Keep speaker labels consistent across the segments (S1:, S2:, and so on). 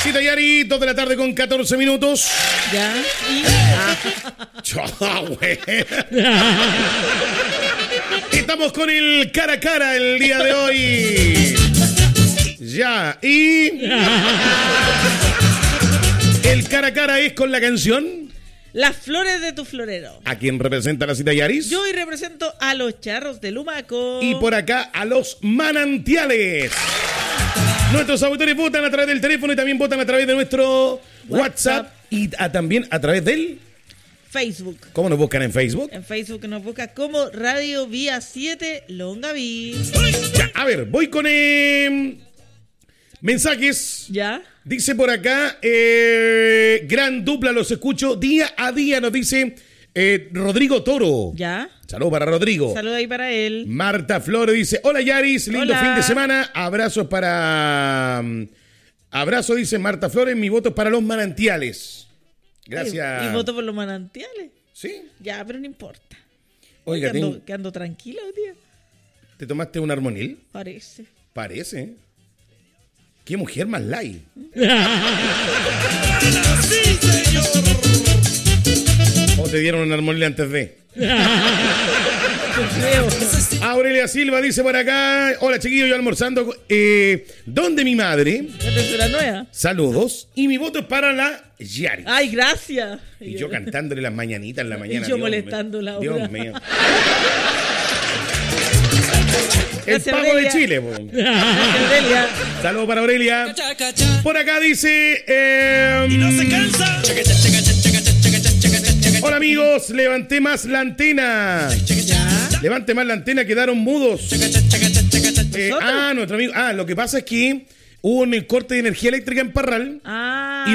S1: Cita Yari, 2 de la tarde con 14 minutos.
S2: Ya.
S1: Chao, güey. Estamos con el cara a cara el día de hoy. Ya, y... El cara a cara es con la canción...
S2: Las flores de tu florero.
S1: ¿A quién representa la Cita Yaris?
S2: Yo hoy represento a los charros de Lumaco.
S1: Y por acá a los manantiales. Nuestros auditores votan a través del teléfono y también votan a través de nuestro WhatsApp y también a través del
S2: Facebook.
S1: ¿Cómo nos buscan en Facebook?
S2: En Facebook nos busca como Radio Vía 7 Longaví.
S1: Ya, a ver, voy con mensajes.
S2: Ya.
S1: Dice por acá, gran dupla, los escucho día a día, nos dice Rodrigo Toro.
S2: Ya.
S1: Saludos para Rodrigo.
S2: Saludos ahí para él.
S1: Marta Flores dice, hola Yaris, lindo
S2: Hola.
S1: fin de semana, abrazos para... Abrazo, dice Marta Flores, mi voto es para los manantiales. Gracias.
S2: ¿Y voto por los manantiales?
S1: ¿Sí?
S2: Ya, pero no importa.
S1: Oiga,
S2: que ando tranquila hoy día.
S1: ¿te tomaste un armonil?
S2: Parece.
S1: Parece. Qué mujer más light. ¿O te dieron un armonil antes de? Aurelia Silva dice por acá, hola chiquillos, yo almorzando. ¿Dónde mi madre?
S2: ¿Es la nueva?
S1: Saludos. Y mi voto es para la Yari.
S2: Ay, gracias.
S1: Y yo cantándole las mañanitas en la mañana.
S2: Y yo molestándola.
S1: Dios mío. El
S2: Gracias,
S1: pago
S2: Aurelia.
S1: de Chile. Po.
S2: Gracias, Aurelia.
S1: Saludos para Aurelia. Por acá dice...
S3: Y no se cansa.
S1: Hola amigos, levanté más la antena. Levante más la antena, quedaron mudos. Nuestro amigo. Lo que pasa es que hubo un corte de energía eléctrica en Parral. Y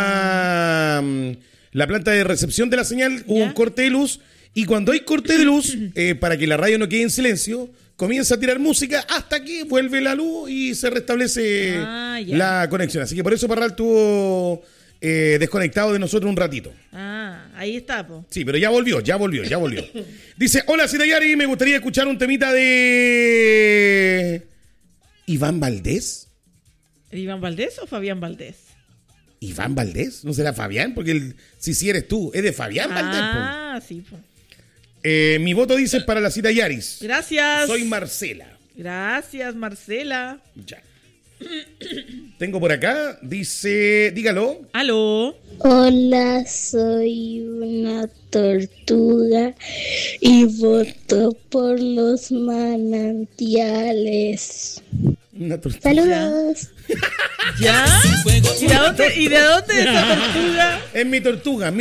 S1: la planta de recepción de la señal hubo un corte de luz. Y cuando hay corte de luz, para que la radio no quede en silencio, comienza a tirar música hasta que vuelve la luz y se restablece la conexión. Así que por eso Parral estuvo desconectado de nosotros un ratito.
S2: Ahí está, po.
S1: Sí, pero ya volvió. Dice, hola Cita Yari, me gustaría escuchar un temita de... ¿Iván Valdés?
S2: ¿Iván Valdés o Fabián Valdés?
S1: ¿Iván Valdés? ¿No será Fabián? Porque si eres tú, es de Fabián Valdés.
S2: Sí, po.
S1: Mi voto dice para la Cita Yaris.
S2: Gracias.
S1: Soy Marcela.
S2: Gracias, Marcela.
S1: Ya. Tengo por acá, dice, dígalo.
S2: Aló.
S4: Hola, soy una tortuga y voto por los manantiales.
S1: Una tortuga.
S4: Saludos.
S2: ¿Ya? ¿Y de dónde es esa tortuga?
S1: Es mi tortuga,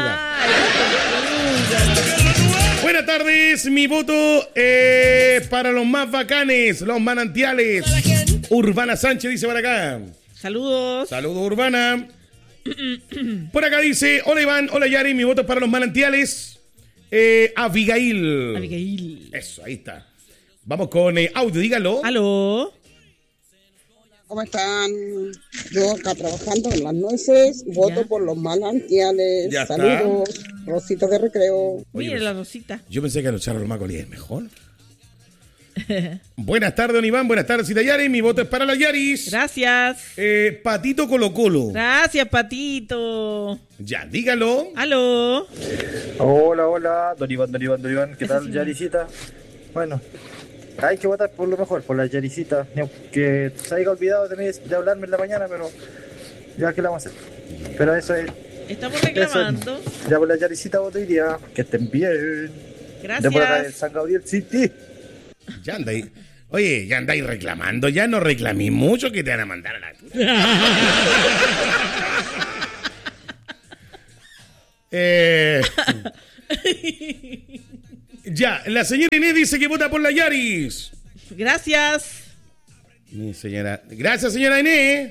S1: Buenas tardes, mi voto para los más bacanes, los manantiales. Urbana Sánchez dice para acá.
S2: Saludos.
S1: Saludos, Urbana. Por acá dice, hola Iván, hola Yari, mi voto es para los manantiales. Abigail. Eso, ahí está. Vamos con audio, dígalo.
S2: Aló.
S5: ¿Cómo están? Yo acá trabajando en las nueces, voto por los manantiales.
S1: Ya está.
S5: Saludos, Rosita de Recreo.
S2: Mire la Rosita.
S1: Yo pensé que a los charros Macoli es mejor. Buenas tardes, don Iván. Buenas tardes, Cita Yari. Mi voto es para la Yaris.
S2: Gracias.
S1: Patito Colo Colo.
S2: Gracias, Patito.
S1: Ya, dígalo.
S2: Aló.
S6: Hola, don Iván. ¿Qué tal, Yarisita? Bueno, hay que votar por lo mejor, por la Yarisita. Que se haya olvidado de hablarme en la mañana, pero ya que la vamos a hacer. Pero eso es...
S2: Estamos reclamando.
S6: Ya por la Yarisita voto hoy día. Que estén bien.
S2: Gracias.
S6: De por acá del San Gabriel City.
S1: Ya andáis. Oye, ya andáis reclamando. Ya no reclamé mucho que te van a mandar a la... Ya, la señora Inés dice que vota por la Yaris.
S2: Gracias.
S1: Mi señora. Gracias, señora Inés.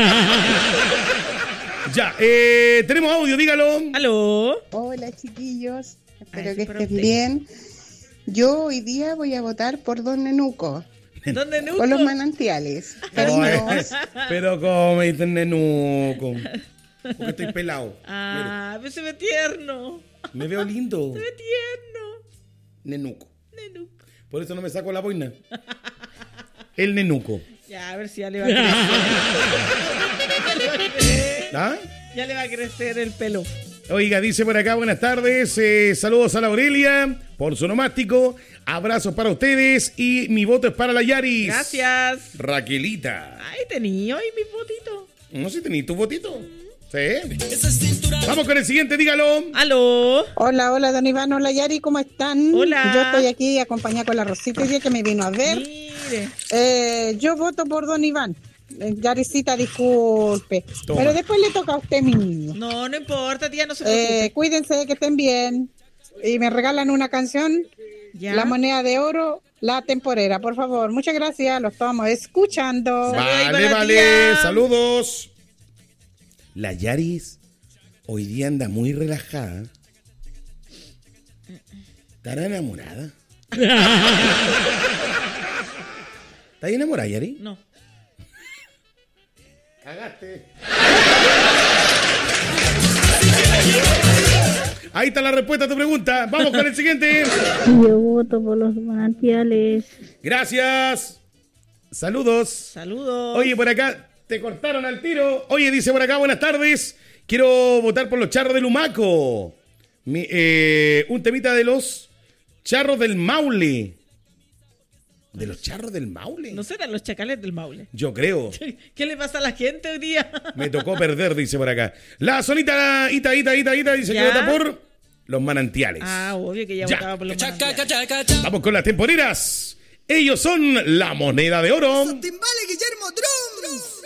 S1: Ya, tenemos audio, dígalo.
S2: Aló.
S7: Hola, chiquillos. Espero que estén bien. Yo hoy día voy a votar por Don Nenuco.
S2: ¿Don Nenuco?
S7: Por los manantiales. Cariños.
S1: Pero como me dicen Nenuco. Porque estoy pelado.
S2: Pues se ve tierno.
S1: Me veo lindo.
S2: Se ve tierno.
S1: Nenuco. Por eso no me saco la boina. El Nenuco.
S2: Ya, a ver si ya le va a crecer. Ya le va a crecer el pelo.
S1: Oiga, dice por acá, buenas tardes, saludos a la Aurelia por su nomástico, abrazos para ustedes y mi voto es para la Yaris.
S2: Gracias.
S1: Raquelita.
S2: Ay, tenía hoy mis votitos.
S1: No sé si tenías tu votito. Sí. Vamos con el siguiente, dígalo.
S2: Aló.
S7: Hola, don Iván, hola Yari, ¿cómo están?
S2: Hola.
S7: Yo estoy aquí acompañada con la Rosita que me vino a ver.
S2: Mire.
S7: Yo voto por don Iván. Yarisita, disculpe.
S1: Toma.
S7: Pero después le toca a usted, mi niño.
S2: No importa, tía, no se preocupe.
S7: Cuídense, que estén bien. Y me regalan una canción,
S2: ¿Ya?
S7: La Moneda de Oro, La Temporera, por favor. Muchas gracias, los estamos escuchando.
S1: Vale, saludos. La Yaris hoy día anda muy relajada. ¿Estará enamorada? ¿Estás enamorada, Yari?
S2: No.
S1: Cagaste. Ahí está la respuesta a tu pregunta. Vamos con el siguiente.
S4: Yo voto por los manantiales.
S1: Gracias. Saludos.
S2: Saludos.
S1: Oye, por acá te cortaron al tiro. Oye, dice por acá, buenas tardes. Quiero votar por los charros del Humaco. Un temita de los charros del Maule. ¿De los charros del Maule?
S2: ¿No serán los chacales del Maule?
S1: Yo creo.
S2: ¿Qué le pasa a la gente hoy día?
S1: Me tocó perder, dice por acá. La Solita Ita dice
S2: ¿Ya?
S1: que vota por los manantiales.
S2: Ah, obvio que ya votaba por los manantiales.
S1: Vamos con las temporeras. Ellos son La Moneda de Oro.
S8: Timbales,